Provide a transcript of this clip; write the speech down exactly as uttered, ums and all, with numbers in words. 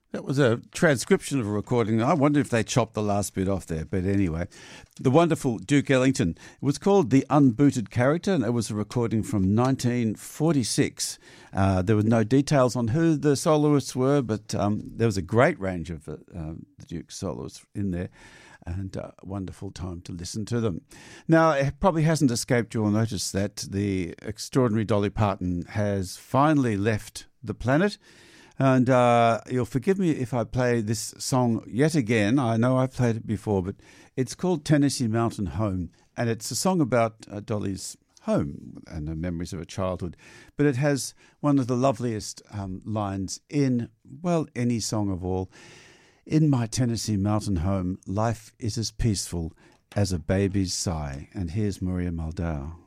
That was a transcription of a recording. I wonder if they chopped the last bit off there. But anyway, the wonderful Duke Ellington. It was called The Unbooted Character, and it was a recording from nineteen forty-six. Uh, there were no details on who the soloists were, but um, there was a great range of uh, the Duke's soloists in there, and a wonderful time to listen to them. Now, it probably hasn't escaped your notice that the extraordinary Dolly Parton has finally left the planet. And uh, you'll forgive me if I play this song yet again. I know I've played it before, but it's called Tennessee Mountain Home. And it's a song about uh, Dolly's home and her memories of her childhood. But it has one of the loveliest um, lines in, well, any song of all. In my Tennessee mountain home, life is as peaceful as a baby's sigh. And here's Maria Muldaur.